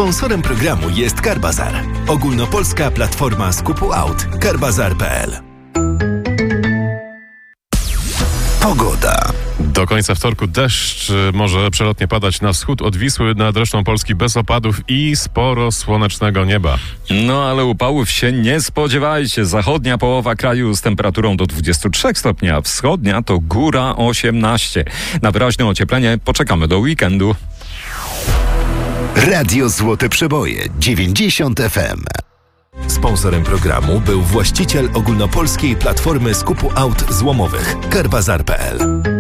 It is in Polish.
Sponsorem programu jest Carbazar. Ogólnopolska platforma skupu aut. Carbazar.pl. Pogoda. Do końca wtorku deszcz może przelotnie padać na wschód od Wisły, nad resztą Polski bez opadów i sporo słonecznego nieba. No ale upałów się nie spodziewajcie. Zachodnia połowa kraju z temperaturą do 23 stopni, a wschodnia to góra 18. Na wyraźne ocieplenie poczekamy do weekendu. Radio Złote Przeboje 90 FM. Sponsorem programu był właściciel ogólnopolskiej platformy skupu aut złomowych Carbazar.pl.